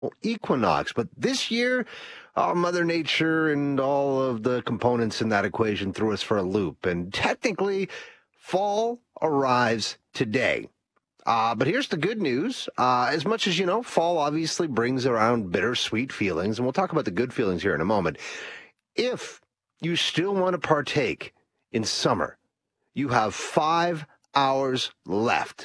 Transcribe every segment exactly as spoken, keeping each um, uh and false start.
Well, equinox. But this year, uh, Mother Nature and all of the components in that equation threw us for a loop. And technically, fall arrives today. Uh, but here's the good news. Uh, as much as you know, fall obviously brings around bittersweet feelings, and we'll talk about the good feelings here in a moment. If you still want to partake in summer, you have five hours left.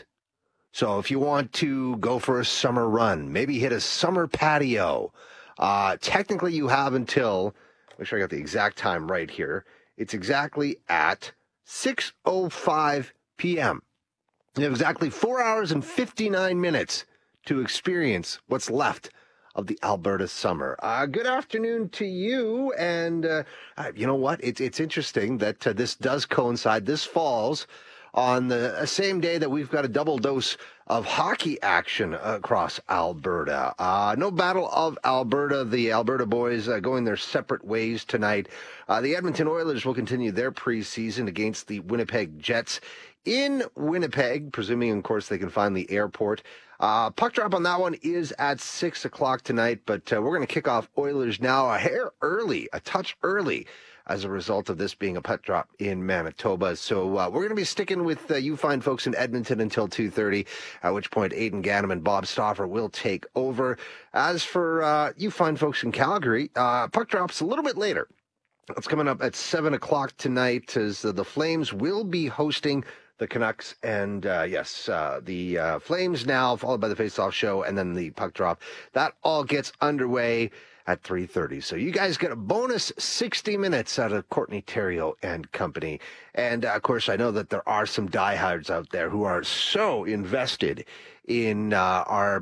So if you want to go for a summer run, maybe hit a summer patio, uh, technically you have until, make sure I got the exact time right here. It's exactly at six oh five p.m. You have exactly four hours and fifty-nine minutes to experience what's left of the Alberta summer. Uh, good afternoon to you. And uh, uh, you know what? It's it's interesting that uh, this does coincide. This falls on the uh, same day that we've got a double dose of hockey action across Alberta. Uh, no Battle of Alberta. The Alberta boys uh, going their separate ways tonight. Uh, the Edmonton Oilers will continue their preseason against the Winnipeg Jets in Winnipeg, presuming, of course, they can find the airport. Uh, puck drop on that one is at six o'clock tonight, but uh, we're going to kick off Oilers now a hair early, a touch early, as a result of this being a puck drop in Manitoba. So uh, we're going to be sticking with uh, you fine folks in Edmonton until two thirty, at which point Aidan Gannon and Bob Stauffer will take over. As for uh, you fine folks in Calgary, uh, puck drop's a little bit later. It's coming up at seven o'clock tonight, as uh, the Flames will be hosting the Canucks, and uh, yes, uh, the uh, Flames now, followed by the Face-Off show, and then the puck drop. That all gets underway at three thirty. So you guys get a bonus sixty minutes out of Courtney Theriault and company. And, uh, of course, I know that there are some diehards out there who are so invested in uh, our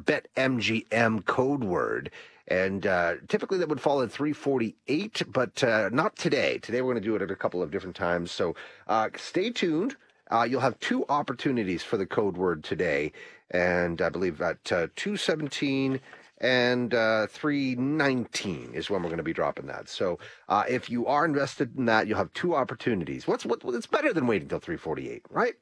BetMGM code word. And uh, typically that would fall at three forty-eight, but uh, not today. Today we're going to do it at a couple of different times. So uh, stay tuned. Uh, you'll have two opportunities for the code word today, and I believe at uh, two seventeen and uh, three nineteen is when we're going to be dropping that. So uh, if you are invested in that, you'll have two opportunities. What's what? It's better than waiting till three forty-eight, right?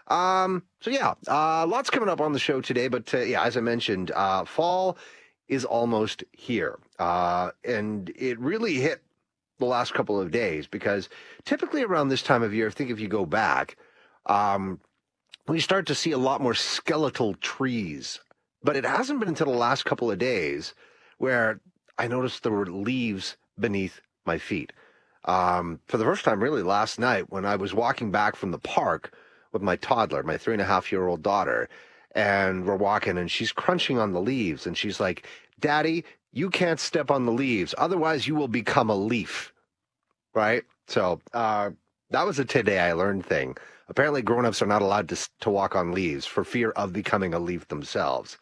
Um, so yeah, uh, lots coming up on the show today, but uh, yeah, as I mentioned, uh, fall is almost here, uh, and it really hit the last couple of days, because typically around this time of year, I think if you go back, Um, we start to see a lot more skeletal trees, but it hasn't been until the last couple of days where I noticed there were leaves beneath my feet. Um, for the first time really last night when I was walking back from the park with my toddler, my three and a half year old daughter, and we're walking and she's crunching on the leaves and she's like, "Daddy, you can't step on the leaves. Otherwise you will become a leaf." Right? So, uh, that was a today I learned thing. Apparently, grown-ups are not allowed to to walk on leaves for fear of becoming a leaf themselves.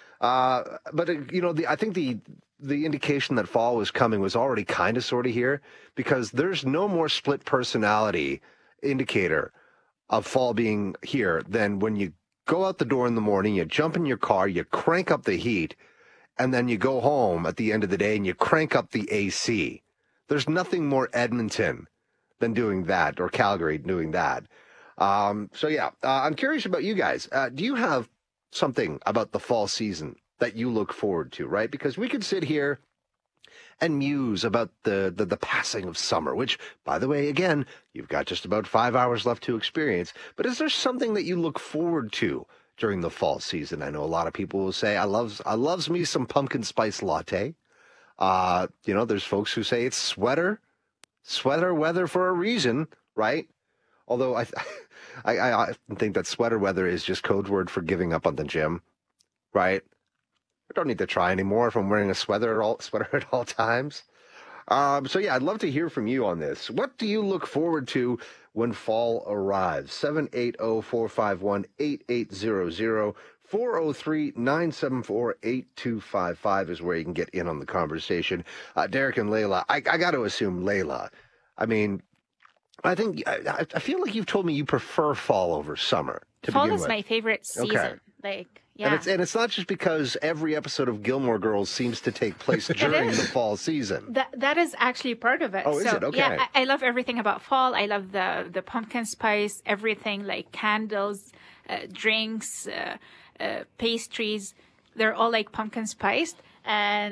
Uh, but, uh, you know, the, I think the the indication that fall was coming was already kind of sort of here, because there's no more split personality indicator of fall being here than when you go out the door in the morning, you jump in your car, you crank up the heat, and then you go home at the end of the day and you crank up the A C. There's nothing more Edmonton than doing that, or Calgary doing that. Um, so, yeah, uh, I'm curious about you guys. Uh, do you have something about the fall season that you look forward to, right? Because we could sit here and muse about the, the, the passing of summer, which, by the way, again, you've got just about five hours left to experience. But is there something that you look forward to during the fall season? I know a lot of people will say, I love, I loves me some pumpkin spice latte. Uh, you know, there's folks who say it's sweater, sweater weather for a reason, right? Although I, I, I think that sweater weather is just code word for giving up on the gym, right? I don't need to try anymore if I'm wearing a sweater at all, sweater at all times. Um, so, yeah, I'd love to hear from you on this. What do you look forward to when fall arrives? seven eight zero, four five one, eight eight zero zero, four oh three, nine seven four, eight two five five is where you can get in on the conversation. Uh, Derek and Layla, I, I got to assume Layla. I mean, I think, I, I feel like you've told me you prefer fall over summer. To fall begin is with. My favorite season. Okay. Like, yeah. And it's, and it's not just because every episode of Gilmore Girls seems to take place during the fall season. That That is actually part of it. Oh, is so, it? Okay. Yeah, I, I love everything about fall. I love the, the pumpkin spice, everything like candles, uh, drinks, uh, uh, pastries. They're all like pumpkin spiced. And